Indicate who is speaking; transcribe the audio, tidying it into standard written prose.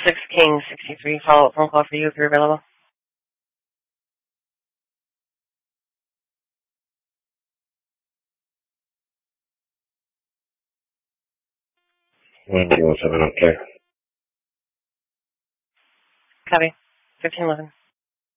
Speaker 1: 6 King 63, follow-up phone call for you if you're available.
Speaker 2: Windows 7, okay.
Speaker 1: Copy. 1511.